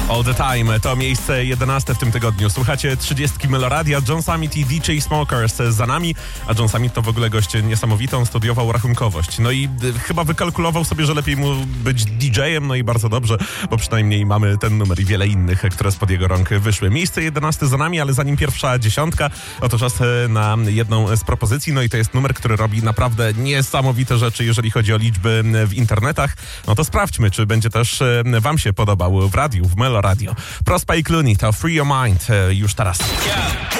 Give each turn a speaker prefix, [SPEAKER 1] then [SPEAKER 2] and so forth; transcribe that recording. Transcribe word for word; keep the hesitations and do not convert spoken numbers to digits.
[SPEAKER 1] All the Time to miejsce jedenaste w tym tygodniu. Słuchacie trzydziestki Meloradia, John Summit i D J Smokers za nami, a John Summit to w ogóle gość niesamowity, on studiował rachunkowość. No i y, chyba wykalkulował sobie, że lepiej mu być D J-em, no i bardzo dobrze, bo przynajmniej mamy ten numer i wiele innych, które spod jego rąk wyszły. Miejsce jedenaste za nami, ale zanim pierwsza dziesiątka, oto czas na jedną z propozycji, no i to jest numer, który robi naprawdę niesamowite rzeczy, jeżeli chodzi o liczby w internetach. No to sprawdźmy, czy będzie też wam się podobał w radiu, w Melo Radio. Prospa i Clooney to Free Your Mind już teraz. Yeah.